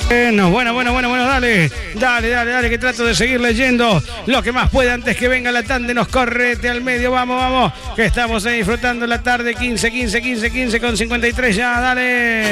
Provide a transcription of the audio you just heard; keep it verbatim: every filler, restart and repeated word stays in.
Bueno, bueno, bueno, bueno, bueno, dale, dale, dale, dale, que trato de seguir leyendo lo que más pueda antes que venga la tanda, nos correte al medio, vamos, vamos, que estamos ahí disfrutando la tarde, quince, quince, quince, quince con cincuenta y tres ya, dale.